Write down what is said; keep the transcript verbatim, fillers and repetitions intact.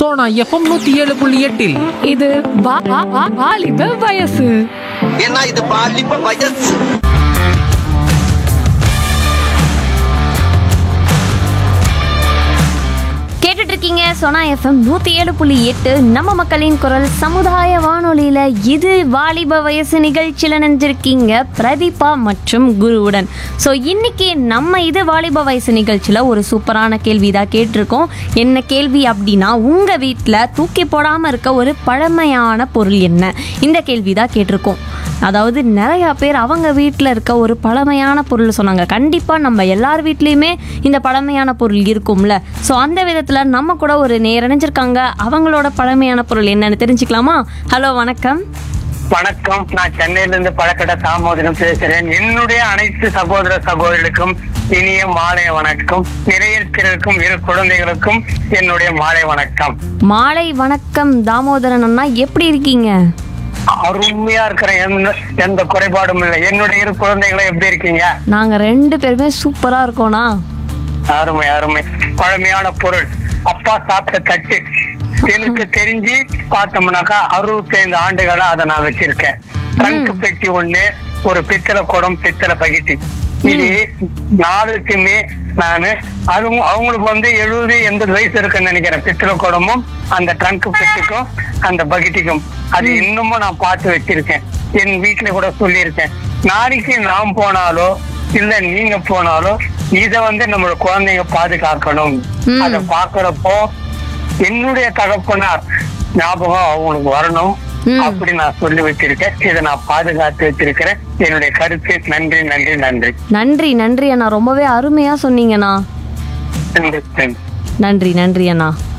Sona FM நூத்தி ஏழு புள்ளி எட்டில் இது வா- வா- வா- வாலிப வயசு. ஏன்னா இது பாலிப்ப வயசு. கேட்டுட்டு இருக்கீங்க சோனா எஃப்எம் நூற்றி ஏழு புள்ளி எட்டு நம்ம மக்களின் குரல் சமுதாய வானொலியில் இது வாலிப வயசு நிகழ்ச்சியில் நினைஞ்சிருக்கீங்க பிரதீபா மற்றும் குருவுடன். ஸோ இன்னைக்கு நம்ம இது வாலிப வயசு நிகழ்ச்சியில் ஒரு சூப்பரான கேள்வி தான் கேட்டிருக்கோம். என்ன கேள்வி அப்படின்னா, உங்கள் வீட்டில் தூக்கி போடாமல் இருக்க ஒரு பழமையான பொருள் என்ன? இந்த கேள்வி தான் கேட்டிருக்கோம். அதாவது நிறையா பேர் அவங்க வீட்டில் இருக்க ஒரு பழமையான பொருள் சொன்னாங்க. கண்டிப்பாக நம்ம எல்லார் வீட்லேயுமே இந்த பழமையான பொருள் இருக்கும்ல. ஸோ அந்த விதத்தில் நம்ம கூட ஒரு நேர் இணைஞ்சிருக்காங்க. அவங்களோட பழமையான பொருள் என்னன்னு தெரிஞ்சுக்கலாமா? ஹலோ, வணக்கம். வணக்கம். நான் சென்னையில இருந்து பழக்கடை தாமோதரம் பேசுறேன். என்னுடைய அனைத்து சகோதர சகோதரிகளுக்கும் இனிய மாலை வணக்கம். நிறையிருக்கும் இரு குழந்தைகளுக்கும் என்னுடைய மாலை வணக்கம். மாலை வணக்கம் தாமோதரன் அண்ணா, எப்படி இருக்கீங்க? அருமையா இருக்கிறேன். எந்த எந்த குறைபாடும் இல்லை. என்னுடைய இரு குழந்தைகளும் எப்படி இருக்கீங்க? நாங்கள் ரெண்டு பேருமே சூப்பராக இருக்கோண்ணா. அருமை அருமை. பழமையான பொருள் அப்பா சாப்பிட்ட தட்டு. எனக்கு தெரிஞ்சு பார்த்தோம்னாக்கா அறுபத்தி ஐந்து ஆண்டுகளா அதை நான் வச்சிருக்கேன். ட்ரங்க் பெட்டி ஒண்ணு, ஒரு பித்தளை குடம், பித்தளை பகிட்டி. இது நாளுக்குமே நானு அதுவும் அவங்களுக்கு வந்து எழுபது எண்பது வயசு இருக்குன்னு நினைக்கிறேன். பித்தளை குடமும் அந்த ட்ரங்க் பெட்டிக்கும் அந்த பகிட்டிக்கும் அது இன்னமும் நான் பார்த்து வச்சிருக்கேன். என் வீட்டுல கூட சொல்லியிருக்கேன், நாளைக்கு நாம் போனாலோ இல்ல நீங்க போனாலும் இத வந்து நம்மளோட குழந்தைங்க பாதுகாக்கணும். அத பாக்குறப்போ என்னுடைய தகப்பனார் ஞாபகம் அவங்களுக்கு வரணும் அப்படி நான் சொல்லி வச்சிருக்கேன். இதை நான் பாதுகாத்து வச்சிருக்கிறேன். என்னுடைய கருத்து. நன்றி நன்றி நன்றி நன்றி நன்றி அண்ணா, ரொம்பவே அருமையாக சொன்னீங்கண்ணா. நன்றி. நன்றி நன்றி அண்ணா.